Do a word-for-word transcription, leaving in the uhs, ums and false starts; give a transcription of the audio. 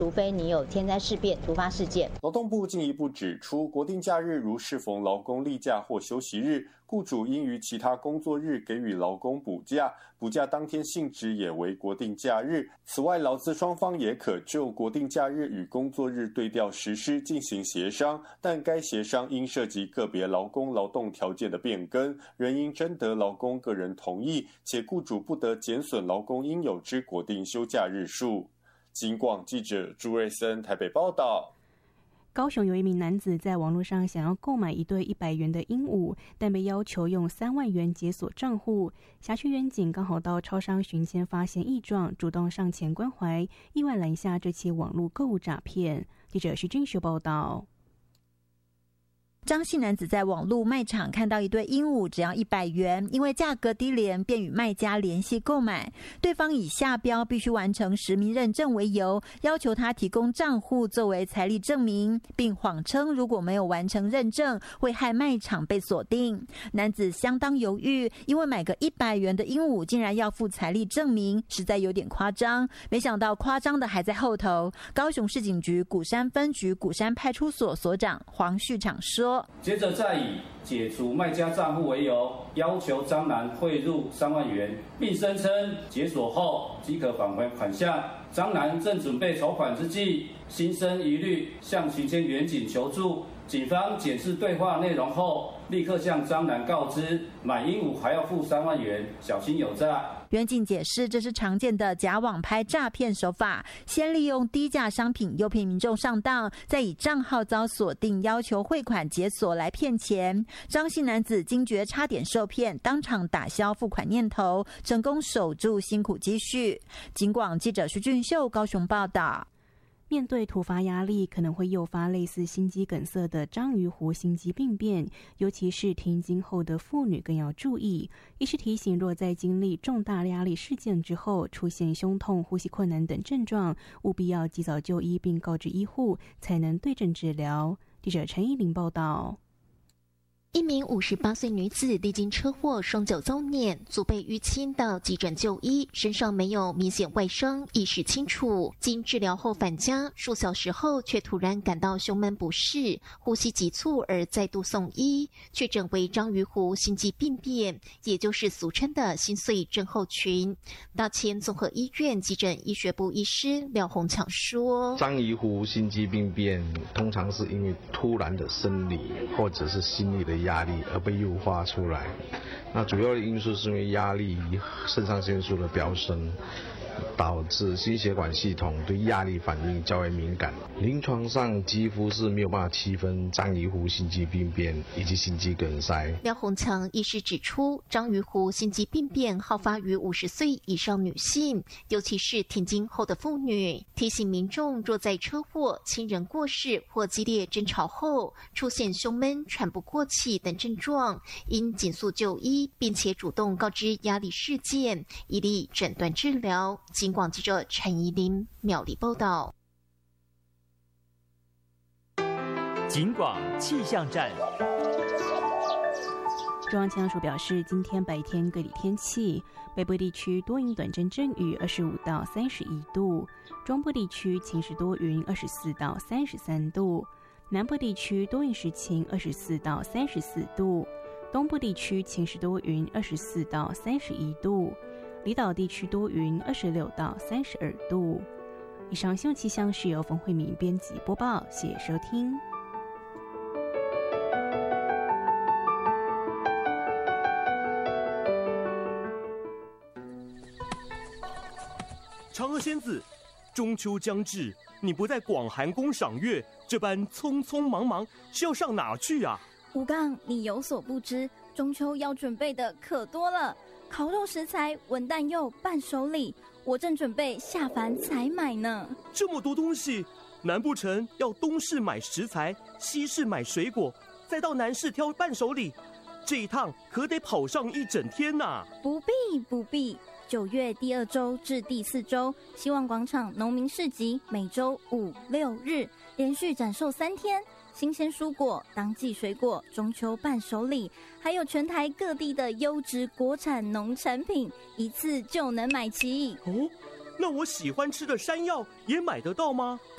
除非你有天灾事变、突发事件。 劳动部进一步指出，国定假日如适逢劳工例假或休息日，雇主应于其他工作日给予劳工补假，补假当天性质也为国定假日。此外，劳资双方也可就国定假日与工作日对调实施进行协商，但该协商应涉及个别劳工劳动条件的变更，仍应征得劳工个人同意，且雇主不得减损劳工应有之国定休假日数。警广记者朱瑞森台北报道。 高雄有一名男子在网络上想要购买一对一百元的鹦鹉，但被要求用三万元解锁账户。辖区员警刚好到超商巡签，发现异状，主动上前关怀，意外拦下这起网络购物诈骗。记者徐俊秀报道。 张姓男子在网络卖场看到一对鹦鹉，只要一百元，因为价格低廉，便与卖家联系购买。对方以下标必须完成实名认证为由，要求他提供账户作为财力证明，并谎称如果没有完成认证，会害卖场被锁定。男子相当犹豫，因为买个一百元的鹦鹉竟然要附财力证明，实在有点夸张。没想到夸张的还在后头。高雄市警局鼓山分局鼓山派出所所长黄旭场说。 接着再以解除卖家账户为由，要求张男汇入三万元，并声称解锁后即可返还款项。张男正准备筹款之际，心生疑虑，向巡签员警求助。警方检视对话内容后，立刻向张男告知，买鹦鹉还要付三万元，小心有诈。 员警解释，这是常见的假网拍诈骗手法，先利用低价商品诱骗民众上当，再以账号遭锁定要求汇款解锁来骗钱。张姓男子惊觉差点受骗，当场打消付款念头，成功守住辛苦积蓄。警广记者徐俊秀高雄报道。 面对突发压力，可能会诱发类似心肌梗塞的章鱼湖心肌病变，尤其是停经后的妇女更要注意。医师提醒，若在经历重大压力事件之后出现胸痛、呼吸困难等症状，务必要及早就医并告知医护，才能对症治疗。记者陈依玲报道。 一名五十八岁女子历经车祸，双脚遭碾，足被淤青，到急诊就医，身上没有明显外伤，意识清楚。经治疗后返家，数小时后却突然感到胸闷不适，呼吸急促，而再度送医，确诊为章鱼湖心肌病变，也就是俗称的心碎症候群。大千综合医院急诊医学部医师廖宏强说： 章鱼湖心肌病变通常是因为突然的生理或者是心理的压力而被诱发出来，那主要的因素是因为压力、肾上腺素的飙升，导致心血管系统对压力反应较为敏感。临床上几乎是没有办法区分章鱼湖心肌病变以及心肌梗塞。 廖宏强医师指出，章鱼湖心肌病变好发于五十岁以上女性，尤其是停经后的妇女，提醒民众若在车祸、亲人过世或激烈争吵后出现胸闷、喘不过气等症状，应紧速就医，并且主动告知压力事件，以利诊断治疗。警广记者陈怡琳苗栗报道。 警广气象站。 中央气象署表示，今天白天各地天气：北部地区多云短暂阵雨，二十五到三十一度；中部地区晴时多云，二十四到三十三度；南部地区多云时晴，二十四到三十四度；东部地区晴时多云，二十四到三十一度；离岛地区多云，二十六到三十二度。以上新闻气象是由冯慧敏编辑播报，谢谢收听。 嫦娥仙子，中秋将至，你不在广寒宫赏月，这般匆匆忙忙是要上哪去啊？ 吴刚，你有所不知，中秋要准备的可多了，烤肉食材、文旦柚、伴手礼，我正准备下凡采买呢。 这么多东西，难不成要东市买食材，西市买水果，再到南市挑伴手礼？这一趟可得跑上一整天呐、啊！ 不必不必，九月第二周至第四周，希望广场农民市集每周五六日连续展售三天。新鲜蔬果、当季水果、中秋伴手礼，还有全台各地的优质国产农产品，一次就能买齐。 哦，那我喜欢吃的山药也买得到吗？